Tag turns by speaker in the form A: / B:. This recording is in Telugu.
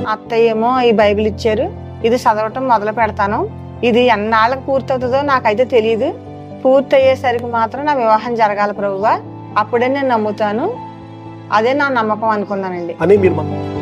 A: అత్తయ్య ఏమో ఈ బైబిల్ ఇచ్చారు, ఇది చదవటం మొదలు పెడతాను, ఇది ఎన్నాళ్ళకి పూర్తవుతుందో నాకైతే తెలియదు, పూర్తి అయ్యేసరికి మాత్రం నా వివాహం జరగాలి ప్రభువా, అప్పుడే నేను నమ్ముతాను, అదే నా నమ్మకం అనుకున్నానండి.
B: అని మీరు